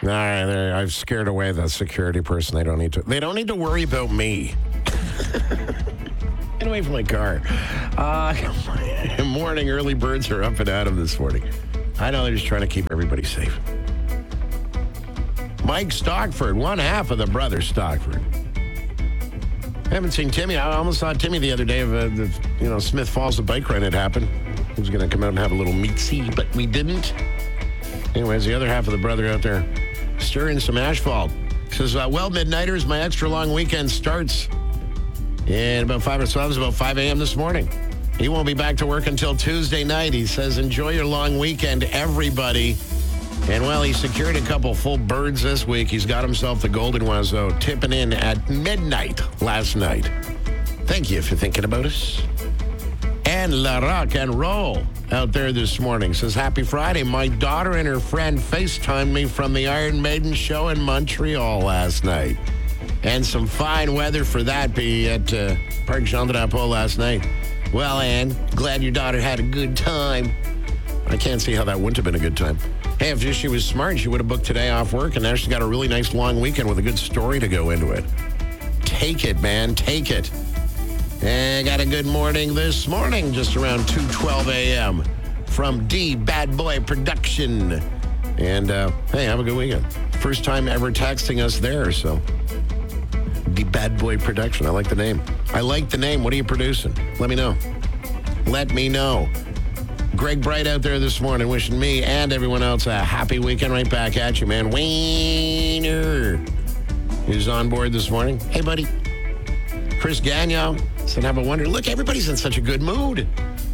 All right, I've scared away the security person. They don't need to worry about me. Get away from my car. Morning, early birds are up and at 'em this morning. I know they're just trying to keep everybody safe. Mike Stockford, one half of the brother Stockford. I haven't seen Timmy. I almost saw Timmy the other day of Smith Falls, the bike ride had happened. He was going to come out and have a little meet-see, but we didn't. Anyways, the other half of the brother out there stirring some asphalt. Says, Midnighters, my extra long weekend starts in about 5 or so. It was about 5 a.m. this morning. He won't be back to work until Tuesday night. He says, enjoy your long weekend, everybody. And, he secured a couple full birds this week. He's got himself the Golden Oiseau tipping in at midnight last night. Thank you for thinking about us. And La Rock and Roll out there this morning says, happy Friday. My daughter and her friend FaceTimed me from the Iron Maiden show in Montreal last night. And some fine weather for that be at Parc Jean Drapeau last night. Well, Anne, glad your daughter had a good time. I can't see how that wouldn't have been a good time. Hey, if she was smart, she would have booked today off work, and now she's got a really nice long weekend with a good story to go into it. Take it, man. Take it. And got a good morning this morning, just around 2:12 a.m. from D Bad Boy Production. And, hey, have a good weekend. First time ever texting us there, so. D Bad Boy Production. I like the name. I like the name. What are you producing? Let me know. Let me know. Greg Bright out there this morning wishing me and everyone else a happy weekend. Right back at you, man. Wiener is on board this morning. Hey, buddy. Chris Gagnon said, have a wonder. Look, everybody's in such a good mood.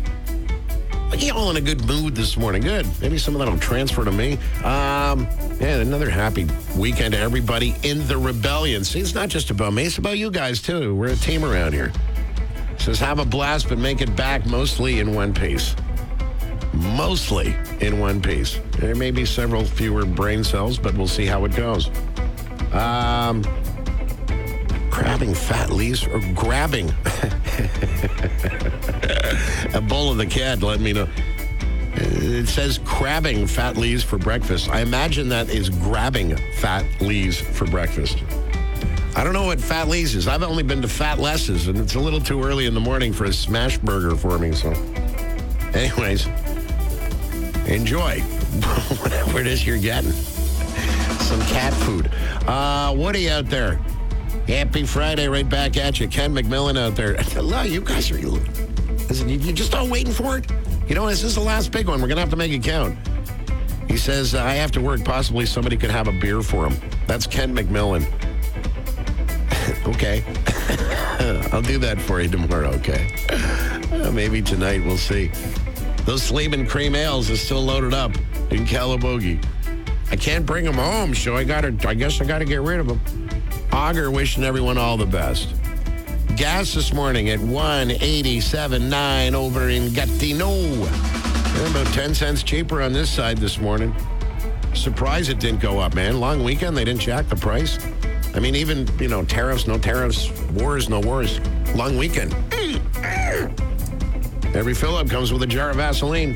Look, you all in a good mood this morning. Good. Maybe some of that will transfer to me. Another happy weekend to everybody in the rebellion. See, it's not just about me. It's about you guys, too. We're a team around here. Says, have a blast, but make it back mostly in one piece. Mostly in one piece. There may be several fewer brain cells, but we'll see how it goes. Grabbing fat leaves or grabbing a bowl of the cat, let me know. It says crabbing fat leaves for breakfast. I imagine that is grabbing fat leaves for breakfast. I don't know what fat leaves is. I've only been to Fat Less's, and it's a little too early in the morning for a smash burger for me. So, anyways, enjoy whatever it is you're getting. Some cat food. Woody out there. Happy Friday, right back at you. Ken McMillan out there. You guys are, listen, you just all waiting for it? You know, this is the last big one. We're going to have to make it count. He says, I have to work. Possibly somebody could have a beer for him. That's Ken McMillan. Okay. I'll do that for you tomorrow, okay? Maybe tonight, we'll see. Those Sleeman Cream Ales is still loaded up in Calabogie. I can't bring them home, so I guess I got to get rid of them. Auger wishing everyone all the best. Gas this morning at 187.9 over in Gatineau. They're about 10 cents cheaper on this side this morning. Surprised it didn't go up, man. Long weekend, they didn't jack the price. I mean, even, tariffs, no tariffs, wars, no wars. Long weekend. Every fill-up comes with a jar of Vaseline.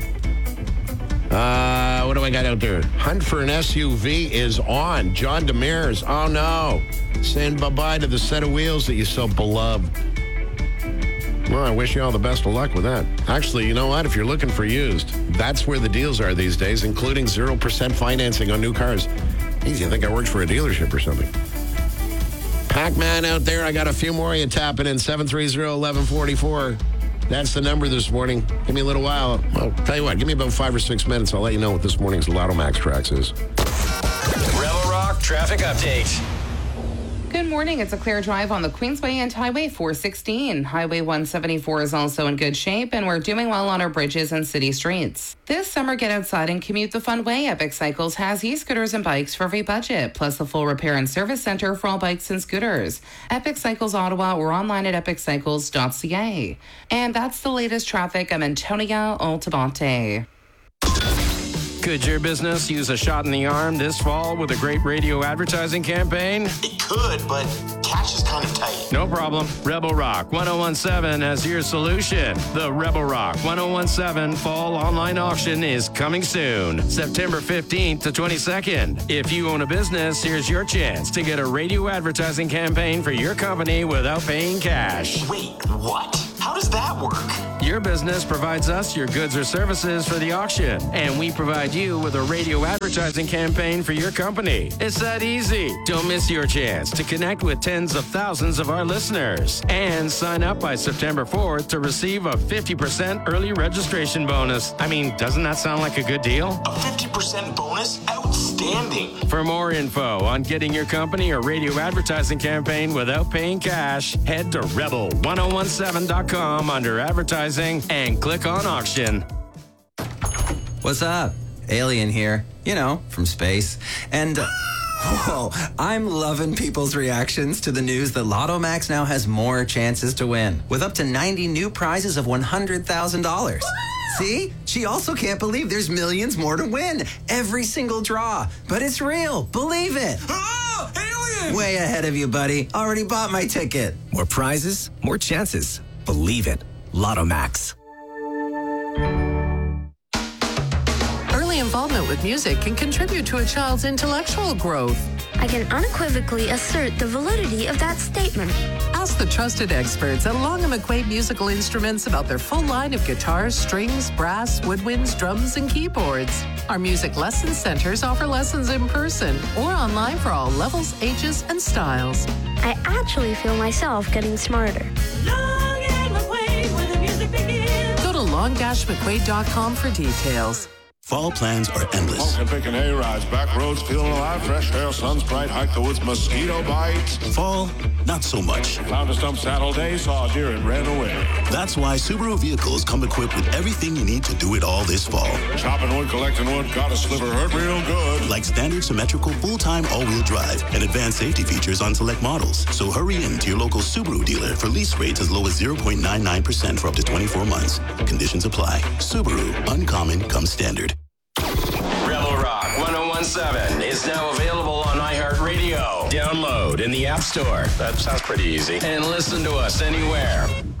What do I got out there? Hunt for an SUV is on. John Demers. Oh, no. Saying bye-bye to the set of wheels that you so beloved. Well, I wish you all the best of luck with that. Actually, you know what? If you're looking for used, that's where the deals are these days, including 0% financing on new cars. Easy, I think I worked for a dealership or something. Pac-Man out there, I got a few more of you tapping in. 730-1144. That's the number this morning. Give me a little while. I'll tell you what, give me about 5 or 6 minutes. I'll let you know what this morning's Lotto Max Tracks is. Rebel Rock Traffic Update. Good morning. It's a clear drive on the Queensway and Highway 416. Highway 174 is also in good shape, and we're doing well on our bridges and city streets. This summer, get outside and commute the fun way. Epic Cycles has e-scooters and bikes for every budget, plus a full repair and service center for all bikes and scooters. Epic Cycles Ottawa or online at epiccycles.ca. And that's the latest traffic. I'm Antonia Altabante. Could your business use a shot in the arm this fall with a great radio advertising campaign? It could, but cash is kind of tight. No problem. Rebel Rock 1017 has your solution. The Rebel Rock 1017 Fall Online Auction is coming soon, September 15th to 22nd. If you own a business, here's your chance to get a radio advertising campaign for your company without paying cash. Wait, what? How does that work? Your business provides us your goods or services for the auction, and we provide you with a radio advertising campaign for your company. It's that easy. Don't miss your chance to connect with tens of thousands of our listeners and sign up by September 4th to receive a 50% early registration bonus. I mean, doesn't that sound like a good deal? A 50% bonus? Outstanding. For more info on getting your company or radio advertising campaign without paying cash, head to rebel1017.com under advertising and click on auction. What's up? Alien here. You know, from space. And, whoa, I'm loving people's reactions to the news that Lotto Max now has more chances to win, with up to 90 new prizes of $100,000. See? She also can't believe there's millions more to win. Every single draw. But it's real. Believe it. Oh, alien! Way ahead of you, buddy. Already bought my ticket. More prizes, more chances. Believe it. Lotto Max. Early involvement with music can contribute to a child's intellectual growth. I can unequivocally assert the validity of that statement. Ask the trusted experts at Long & McQuaid Musical Instruments about their full line of guitars, strings, brass, woodwinds, drums, and keyboards. Our music lesson centers offer lessons in person or online for all levels, ages, and styles. I actually feel myself getting smarter. Long & McQuaid, where the music begins. Go to long-mcquaid.com for details. Fall plans are endless. Smoking, picking A-rides, back roads, feeling alive, fresh air, sun's bright, hike the woods, mosquito bites. Fall, not so much. Found a stump saddle day, saw a deer and ran away. That's why Subaru vehicles come equipped with everything you need to do it all this fall. Chopping wood, collecting wood, got a sliver, hurt real good. Like standard symmetrical full-time all-wheel drive and advanced safety features on select models. So hurry in to your local Subaru dealer for lease rates as low as 0.99% for up to 24 months. Conditions apply. Subaru, uncommon comes standard. Rebel Rock 1017 is now available on iHeartRadio. Download in the App Store. That sounds pretty easy. And listen to us anywhere.